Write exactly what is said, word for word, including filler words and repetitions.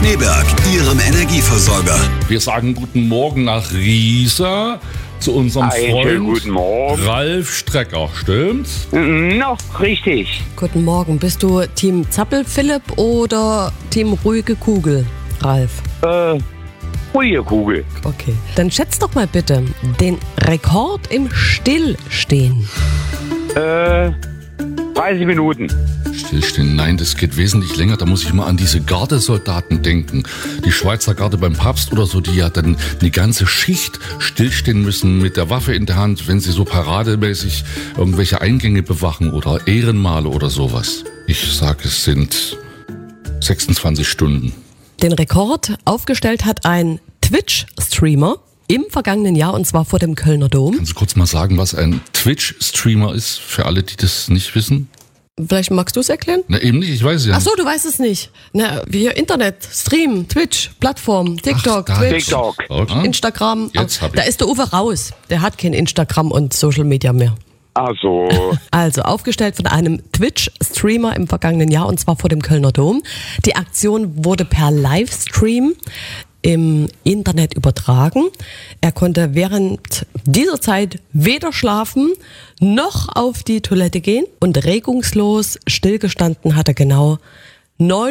Schneeberg, Ihrem Energieversorger. Wir sagen guten Morgen nach Riesa zu unserem Einen Freund schönen guten Morgen. Ralf Strecker, stimmt's? Noch richtig. Guten Morgen. Bist du Team Zappel Philipp oder Team ruhige Kugel, Ralf? Äh, ruhige Kugel. Okay. Dann schätz doch mal bitte den Rekord im Stillstehen. Äh, dreißig Minuten. Stillstehen, nein, das geht wesentlich länger. Da muss ich mal an diese Gardesoldaten denken. Die Schweizer Garde beim Papst oder so, die ja dann eine ganze Schicht stillstehen müssen mit der Waffe in der Hand, wenn sie so parademäßig irgendwelche Eingänge bewachen oder Ehrenmale oder sowas. Ich sag, es sind sechsundzwanzig Stunden. Den Rekord aufgestellt hat ein Twitch-Streamer im vergangenen Jahr, und zwar vor dem Kölner Dom. Kannst du kurz mal sagen, was ein Twitch-Streamer ist, für alle, die das nicht wissen? Vielleicht magst du es erklären? Na eben nicht, ich weiß ja Ach nicht. so, du weißt es nicht. Na, wir Internet, Stream, Twitch, Plattform, TikTok, Ach, da- Twitch, TikTok. Okay. Instagram. Jetzt hab ich. Da ist der Uwe raus. Der hat kein Instagram und Social Media mehr. Also, Also aufgestellt von einem Twitch-Streamer im vergangenen Jahr, und zwar vor dem Kölner Dom. Die Aktion wurde per Livestream im Internet übertragen. Er konnte während dieser Zeit weder schlafen noch auf die Toilette gehen und regungslos stillgestanden hat er genau neun